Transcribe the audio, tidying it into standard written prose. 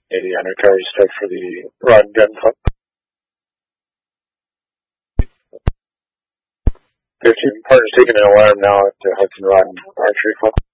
80 undercarriage start for the Rod and Gun Club. 15 partners taking an alarm now at the Hudson Rod and Archery Club.